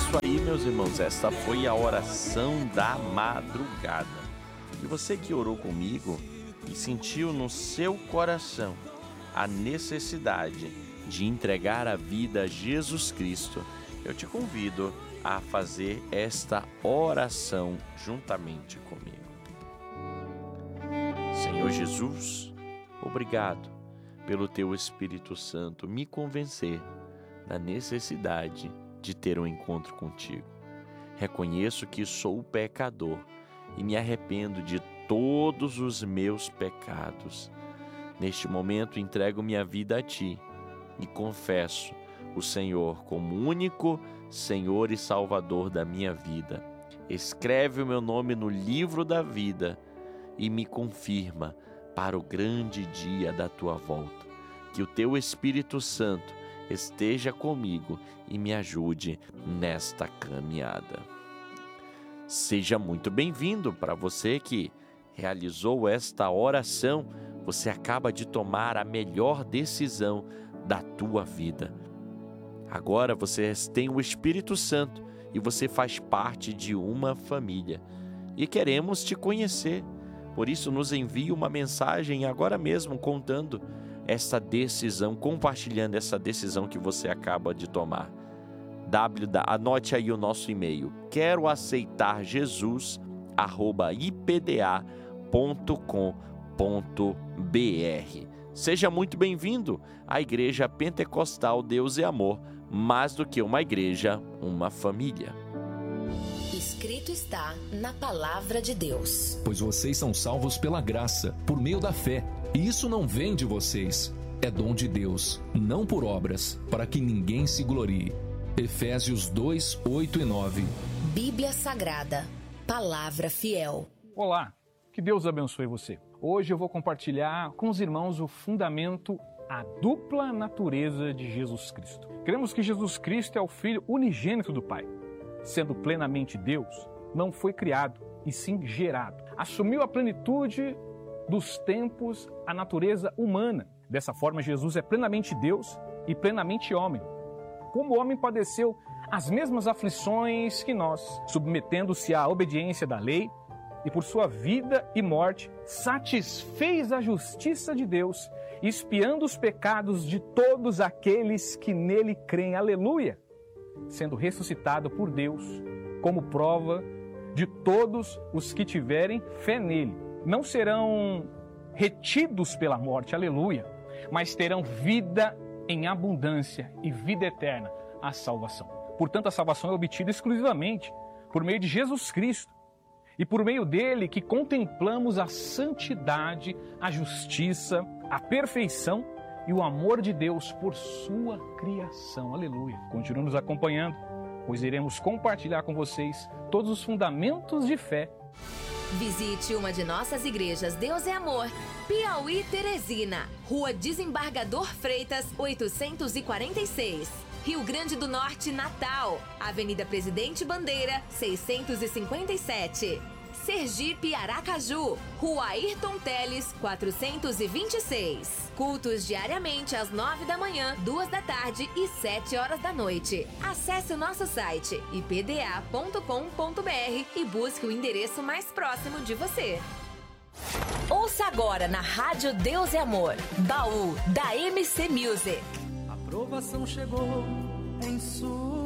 isso aí, meus irmãos, esta foi a oração da madrugada. E você que orou comigo e sentiu no seu coração a necessidade de entregar a vida a Jesus Cristo, eu te convido a fazer esta oração juntamente comigo. Senhor Jesus, obrigado pelo Teu Espírito Santo me convencer da necessidade de ter um encontro contigo. Reconheço que sou pecador e me arrependo de todos os meus pecados. Neste momento entrego minha vida a Ti e confesso o Senhor como único Senhor e Salvador da minha vida. Escreve o meu nome no livro da vida e me confirma para o grande dia da Tua volta. Que o Teu Espírito Santo esteja comigo e me ajude nesta caminhada. Seja muito bem-vindo. Para você que realizou esta oração, você acaba de tomar a melhor decisão da tua vida. Agora você tem o Espírito Santo e você faz parte de uma família. E queremos te conhecer. Por isso, nos envie uma mensagem agora mesmo contando essa decisão, compartilhando essa decisão que você acaba de tomar. Anote aí o nosso e-mail: queroaceitarjesus@ipda.com.br. Seja muito bem-vindo à Igreja Pentecostal Deus é Amor, mais do que uma igreja, uma família. Escrito está na Palavra de Deus. Pois vocês são salvos pela graça, por meio da fé. E isso não vem de vocês, é dom de Deus, não por obras, para que ninguém se glorie. Efésios 2, 8 e 9. Bíblia Sagrada, Palavra Fiel. Olá, que Deus abençoe você. Hoje eu vou compartilhar com os irmãos o fundamento, a dupla natureza de Jesus Cristo. Cremos que Jesus Cristo é o Filho unigênito do Pai. Sendo plenamente Deus, não foi criado, e sim gerado. Assumiu a plenitude dos tempos, a natureza humana. Dessa forma, Jesus é plenamente Deus e plenamente homem. Como homem, padeceu as mesmas aflições que nós, submetendo-se à obediência da lei, e por sua vida e morte, satisfez a justiça de Deus, expiando os pecados de todos aqueles que nele creem. Aleluia! Sendo ressuscitado por Deus, como prova de todos os que tiverem fé nele. Não serão retidos pela morte, aleluia, mas terão vida em abundância e vida eterna, a salvação. Portanto, a salvação é obtida exclusivamente por meio de Jesus Cristo. E por meio dele que contemplamos a santidade, a justiça, a perfeição e o amor de Deus por sua criação. Aleluia. Continue nos acompanhando, pois iremos compartilhar com vocês todos os fundamentos de fé. Visite uma de nossas igrejas Deus é Amor, Piauí, Teresina, Rua Desembargador Freitas, 846. Rio Grande do Norte, Natal, Avenida Presidente Bandeira, 657. Sergipe, Aracaju, Rua Ayrton Teles, 426. Cultos diariamente às 9 da manhã, 2 da tarde e 7 horas da noite. Acesse o nosso site ipda.com.br e busque o endereço mais próximo de você. Ouça agora na Rádio Deus é Amor, Baú da MC Music. A provação chegou em sua